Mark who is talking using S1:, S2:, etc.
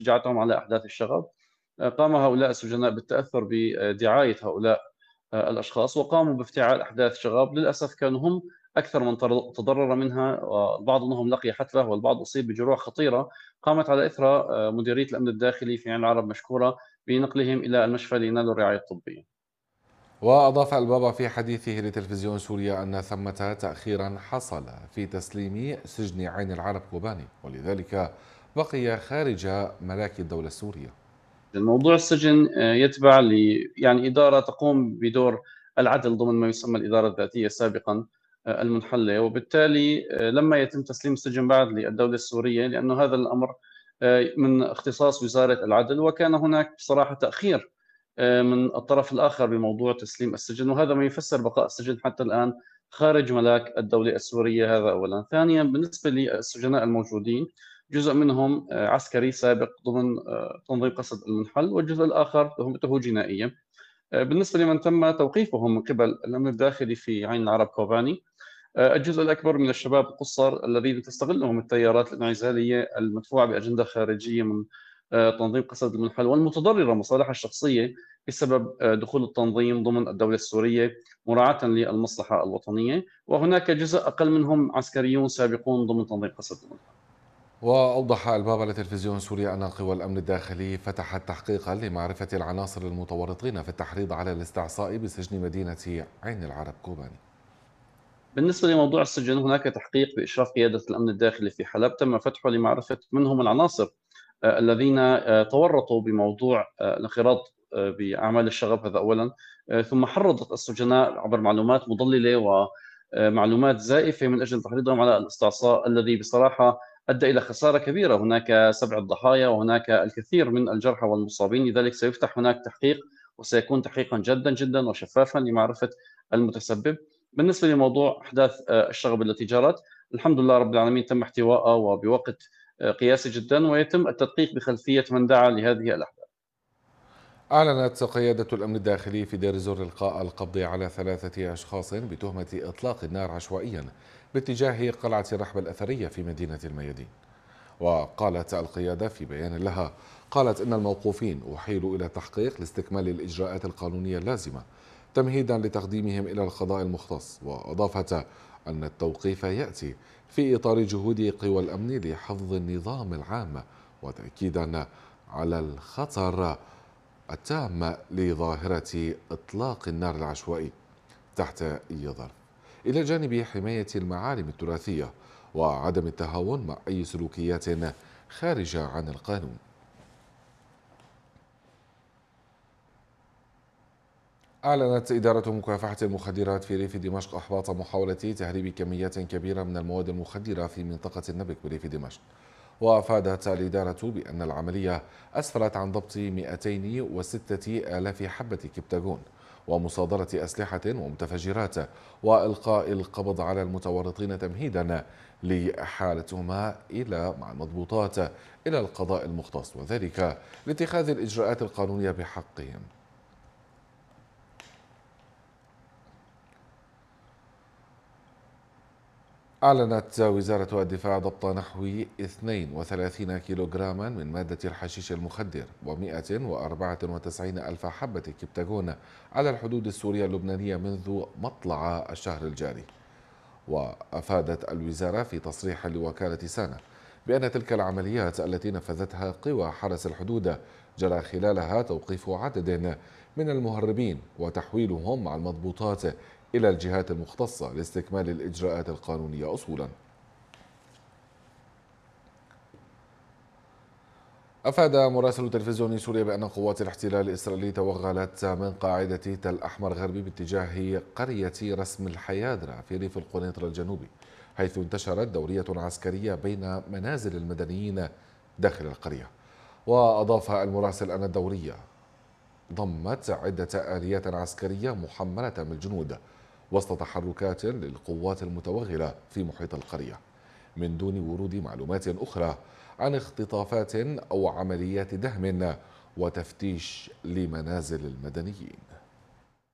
S1: شجاعتهم على أحداث الشغب. قام هؤلاء السجناء بالتأثّر بدعاية هؤلاء الأشخاص، وقاموا بافتعال أحداث شغاب. للأسف كانوا هم أكثر من تضرر منها، والبعض منهم لقي حتلة والبعض أصيب بجروح خطيرة. قامت على إثرها مديرية الأمن الداخلي في عين العرب مشكورة بنقلهم إلى المشفى لينالوا الرعاية الطبية.
S2: وأضاف البابا في حديثه لتلفزيون سوريا أن ثمة تأخيرا حصل في تسليم سجن عين العرب كوباني، ولذلك بقي خارج ملاك الدولة السورية.
S1: موضوع السجن يتبع يعني إدارة تقوم بدور العدل ضمن ما يسمى الإدارة الذاتية سابقًا المنحلة. وبالتالي لما يتم تسليم السجن بعد للدولة السورية، لأنه هذا الأمر من اختصاص وزارة العدل، وكان هناك بصراحة تأخير من الطرف الآخر بموضوع تسليم السجن، وهذا ما يفسر بقاء السجن حتى الآن خارج ملاك الدولة السورية. هذا أولًا. ثانيًا، بالنسبة للسجناء الموجودين، جزء منهم عسكري سابق ضمن تنظيم قصد المنحل، والجزء الآخر تهمته جنائية. بالنسبة لمن تم توقيفهم من قبل الأمن الداخلي في عين العرب كوباني، الجزء الأكبر من الشباب القُصّر الذين تستغلهم التيارات الانعزالية المدفوعة بأجندة خارجية من تنظيم قسد المنحل، والمتضررة مصالحها الشخصية بسبب دخول التنظيم ضمن الدولة السورية مراعاة للمصلحة الوطنية. وهناك جزء أقل منهم عسكريون سابقون ضمن تنظيم قسد المنحل.
S2: وأوضح البابا لتلفزيون سوريا أن قوى الأمن الداخلي فتحت تحقيقا لمعرفة العناصر المتورطين في التحريض على الاستعصاء بسجن مدينة عين العرب كوباني.
S1: بالنسبة لموضوع السجن، هناك تحقيق بإشراف قيادة الأمن الداخلي في حلب تم فتحه لمعرفة من هم العناصر الذين تورطوا بموضوع الانخراط بأعمال الشغب. هذا أولًا. ثم حرّضت السجناء عبر معلومات مضللة ومعلومات زائفة من أجل تحريضهم على الاستعصاء، الذي بصراحة أدى إلى خسارة كبيرة. هناك 7 ضحايا وهناك الكثير من الجرحى والمصابين. لذلك سيفتح هناك تحقيق، وسيكون تحقيقًا جادًا جدًا وشفافًا لمعرفة المتسبب. بالنسبة لموضوع أحداث الشغب التي جرت، الحمد لله رب العالمين تم احتوائها وبوقت قياسي جدًا، ويتم التدقيق بخلفية من دعا لهذه الأحداث.
S2: أعلنت قيادة الأمن الداخلي في دير الزور إلقاء القبض على 3 أشخاص بتهمة إطلاق النار عشوائيا باتجاه قلعة الرحبة الأثرية في مدينة الميادين. وقالت القيادة في بيان لها، قالت إن الموقوفين أحيلوا إلى التحقيق لاستكمال الإجراءات القانونية اللازمة تمهيدا لتقديمهم إلى القضاء المختص. وأضافت أن التوقيف يأتي في إطار جهود قوى الأمن لحفظ النظام العام وتأكيدا على الخطر التام لظاهرة إطلاق النار العشوائي تحت أي ظرف، إلى جانب حماية المعالم التراثية وعدم التهاون مع أي سلوكيات خارجة عن القانون. أعلنت إدارة مكافحة المخدرات في ريف دمشق إحباط محاولة تهريب كميات كبيرة من المواد المخدرة في منطقة النبك بريف دمشق. وأفادت الإدارة بأن العملية أسفرت عن ضبط 206 آلاف حبة كبتاغون ومصادرة أسلحة ومتفجرات وإلقاء القبض على المتورطين تمهيدا لإحالتهما إلى مع المضبوطات إلى القضاء المختص، وذلك لاتخاذ الإجراءات القانونية بحقهم. أعلنت وزارة الدفاع ضبط نحو 32 كيلوغراما من مادة الحشيش المخدر و194 ألف حبة كبتاغون على الحدود السورية اللبنانية منذ مطلع الشهر الجاري. وأفادت الوزارة في تصريح لوكالة سانا بأن تلك العمليات التي نفذتها قوى حرس الحدود جرى خلالها توقيف عدد من المهربين وتحويلهم مع المضبوطات إلى الجهات المختصة لاستكمال الإجراءات القانونية أصولا. أفاد مراسل تلفزيون سوريا بأن قوات الاحتلال الإسرائيلي توغلت من قاعدة تل أحمر غربي باتجاه قرية رسم الحيادرة في ريف القنيطرة الجنوبي، حيث انتشرت دورية عسكرية بين منازل المدنيين داخل القرية. وأضاف المراسل أن الدورية ضمت عدة آليات عسكرية محملة بالجنود وسط تحركات للقوات المتوغلة في محيط القرية، من دون ورود معلومات أخرى عن اختطافات أو عمليات دهم وتفتيش لمنازل المدنيين.